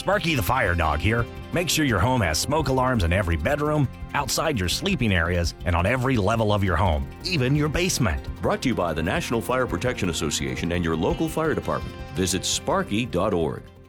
Sparky the Fire Dog here. Make sure your home has smoke alarms in every bedroom, outside your sleeping areas, and on every level of your home, even your basement. Brought to you by the National Fire Protection Association and your local fire department. Visit sparky.org.